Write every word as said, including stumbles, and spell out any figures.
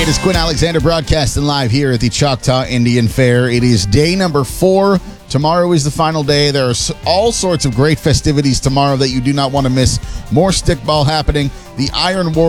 is Quinn Alexander broadcasting live here at the Choctaw Indian Fair. It is day number four. Tomorrow is the final day. There are all sorts of great festivities tomorrow that you do not want to miss. More stickball happening. The Iron War